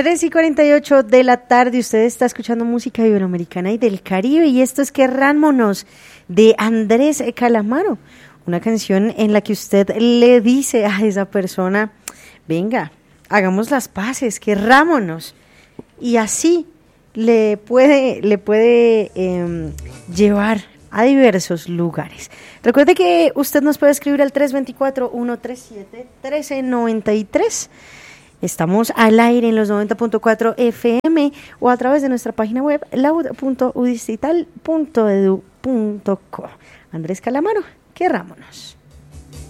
3:48 de la tarde, usted está escuchando música iberoamericana y del Caribe, y esto es Querrámonos de Andrés Calamaro, una canción en la que usted le dice a esa persona, venga, hagamos las paces, querrámonos, y así le puede llevar a diversos lugares. Recuerde que usted nos puede escribir al 324-137-1393. Estamos al aire en los 90.4 FM o a través de nuestra página web laud.udistrital.edu.co. Andrés Calamaro, querrámonos.